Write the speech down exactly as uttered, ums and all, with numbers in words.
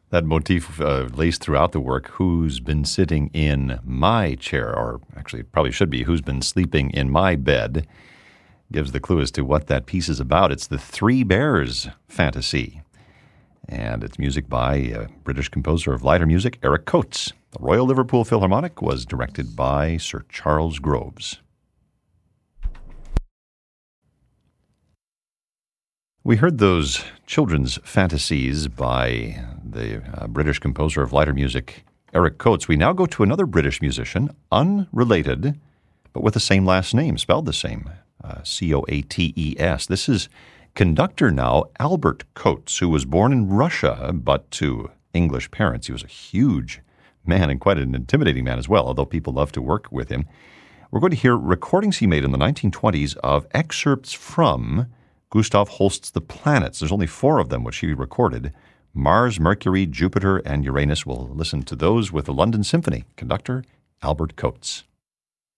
That motif uh, laced throughout the work, who's been sitting in my chair, or actually it probably should be, who's been sleeping in my bed, gives the clue as to what that piece is about. It's the Three Bears Fantasy, and it's music by a British composer of lighter music, Eric Coates. The Royal Liverpool Philharmonic was directed by Sir Charles Groves. We heard those children's fantasies by the uh, British composer of lighter music, Eric Coates. We now go to another British musician, unrelated, but with the same last name, spelled the same, uh, C O A T E S. This is conductor now, Albert Coates, who was born in Russia, but to English parents. He was a huge man and quite an intimidating man as well, although people love to work with him. We're going to hear recordings he made in the nineteen twenties of excerpts from Gustav Holst's The Planets. There's only four of them which he recorded. Mars, Mercury, Jupiter, and Uranus. We'll listen to those with the London Symphony. Conductor, Albert Coates.